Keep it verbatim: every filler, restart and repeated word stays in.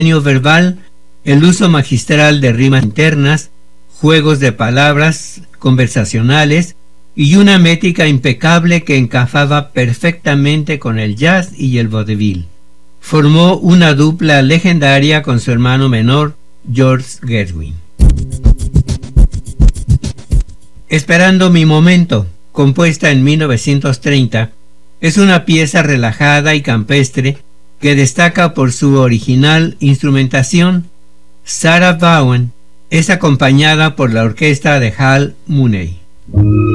verbal, el uso magistral de rimas internas, juegos de palabras conversacionales y una métrica impecable que encajaba perfectamente con el jazz y el vodevil. Formó una dupla legendaria con su hermano menor, George Gershwin. Esperando mi momento, compuesta en mil novecientos treinta, es una pieza relajada y campestre que destaca por su original instrumentación. Sarah Vaughan es acompañada por la orquesta de Hal Mooney.